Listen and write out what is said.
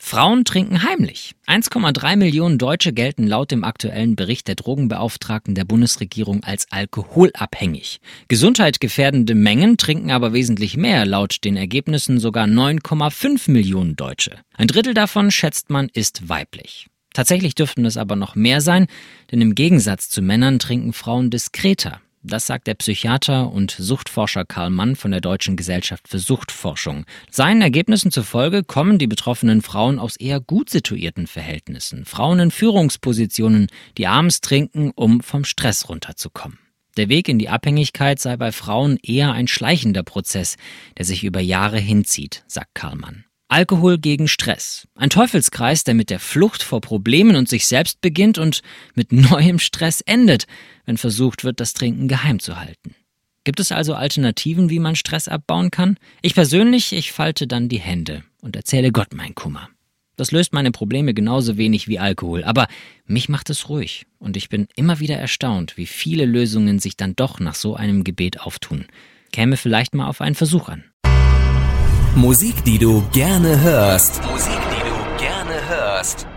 Frauen trinken heimlich. 1,3 Millionen Deutsche gelten laut dem aktuellen Bericht der Drogenbeauftragten der Bundesregierung als alkoholabhängig. Gesundheitsgefährdende Mengen trinken aber wesentlich mehr, laut den Ergebnissen sogar 9,5 Millionen Deutsche. Ein Drittel davon, schätzt man, ist weiblich. Tatsächlich dürften es aber noch mehr sein, denn im Gegensatz zu Männern trinken Frauen diskreter. Das sagt der Psychiater und Suchtforscher Karl Mann von der Deutschen Gesellschaft für Suchtforschung. Seinen Ergebnissen zufolge kommen die betroffenen Frauen aus eher gut situierten Verhältnissen. Frauen in Führungspositionen, die abends trinken, um vom Stress runterzukommen. Der Weg in die Abhängigkeit sei bei Frauen eher ein schleichender Prozess, der sich über Jahre hinzieht, sagt Karl Mann. Alkohol gegen Stress. Ein Teufelskreis, der mit der Flucht vor Problemen und sich selbst beginnt und mit neuem Stress endet, wenn versucht wird, das Trinken geheim zu halten. Gibt es also Alternativen, wie man Stress abbauen kann? Ich falte dann die Hände und erzähle Gott mein Kummer. Das löst meine Probleme genauso wenig wie Alkohol, aber mich macht es ruhig und ich bin immer wieder erstaunt, wie viele Lösungen sich dann doch nach so einem Gebet auftun. Käme vielleicht mal auf einen Versuch an. Musik, die du gerne hörst. Musik, die du gerne hörst.